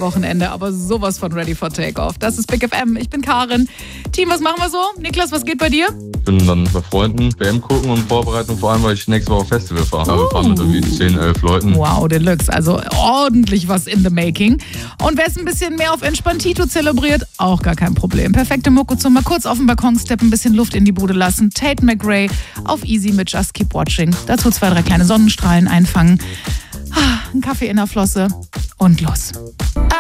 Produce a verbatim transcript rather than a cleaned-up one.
Wochenende, aber sowas von ready for takeoff. Das ist Big F M. Ich bin Karin. Team, was machen wir so? Niklas, was geht bei dir? Ich bin dann bei Freunden W M gucken und vorbereiten, vor allem, weil ich nächste Woche auf Festival fahre. Uh. Wir fahren mit irgendwie zehn, elf Leuten. Wow, Deluxe. Also ordentlich was in the making. Und wer es ein bisschen mehr auf Entspanntito zelebriert, auch gar kein Problem. Perfekte Mucke zum mal kurz auf den Balkon steppen, ein bisschen Luft in die Bude lassen. Tate McRae auf Easy mit Just Keep Watching. Dazu zwei, drei kleine Sonnenstrahlen einfangen. Ein Kaffee in der Flosse und los.